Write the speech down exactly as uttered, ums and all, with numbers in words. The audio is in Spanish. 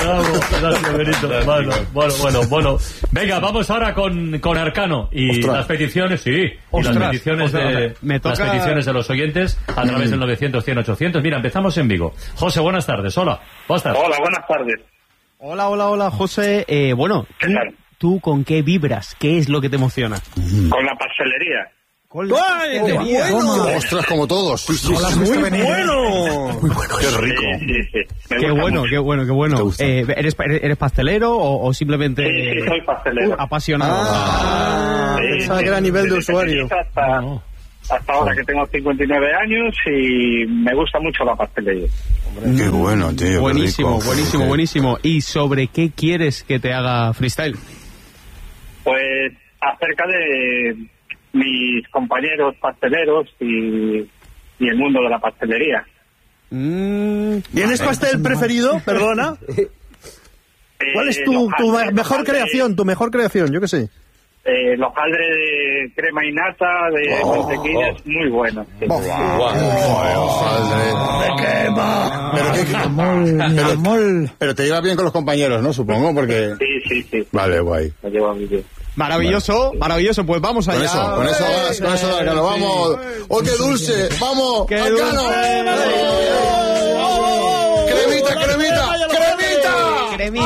Bravo, gracias, Benito. Bueno, bueno, bueno, bueno. Venga, vamos ahora con, con Arcano y Ostras. las peticiones, sí, y Ostras. las peticiones Ostras. de Me toca... las peticiones de los oyentes a través del novecientos, cien, ochocientos. Mira, empezamos en Vigo. José, buenas tardes. Hola. Buenas tardes. Hola, buenas tardes. Hola, hola, hola, José. Eh, bueno, ¿tú, ¿tú con qué vibras? ¿Qué es lo que te emociona? Con la pastelería. Con la ¡Ay, qué bueno! ¡Ostras, como todos! Sí, sí, sí, muy venir. bueno! Muy bueno, qué rico. Sí, sí, sí. Qué bueno, mucho. qué bueno, qué bueno. Eh, ¿eres, ¿Eres pastelero o, o simplemente...? Sí, sí, soy pastelero. Uh, apasionado. Ah, sí, pensaba que era a nivel de usuario. Hasta, no. hasta ahora que tengo cincuenta y nueve años y me gusta mucho la pastelería. Qué bueno, tío. Buenísimo, rico, buenísimo, qué... buenísimo. ¿Y sobre qué quieres que te haga freestyle? Pues acerca de mis compañeros pasteleros y, y el mundo de la pastelería. Mm, ¿Tienes pastel preferido? Perdona. ¿Cuál es tu, tu mejor creación? Tu mejor creación, yo qué sé. Eh, los hojaldre de crema y nata, de oh, mantequilla, oh. es muy bueno. Sí. Oh, ¡Me quema! Pero, ¿qué, pero, pero, pero te llevas bien con los compañeros, ¿no? Supongo, porque... Sí, sí, sí. Vale, guay. Me llevo muy bien. Maravilloso, vale. maravilloso, pues vamos allá. Con eso, con eso, vas, con eso, Arcano, vamos. ¡Oh, qué dulce! ¡Vamos! ¡Qué Arcano! dulce!